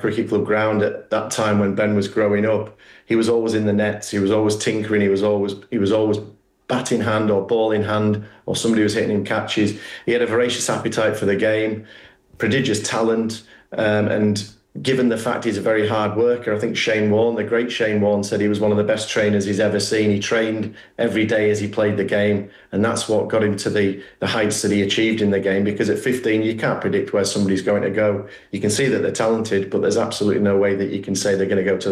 Cricket Club ground at that time when Ben was growing up, he was always in the nets. He was always tinkering. He was always bat in hand or ball in hand, or somebody was hitting him catches. He had a voracious appetite for the game, prodigious talent, and given the fact he's a very hard worker, I think Shane Warne, the great Shane Warne, said he was one of the best trainers he's ever seen. He trained every day as he played the game, and that's what got him to the heights that he achieved in the game. Because at 15, you can't predict where somebody's going to go. You can see that they're talented, but there's absolutely no way that you can say they're going to go to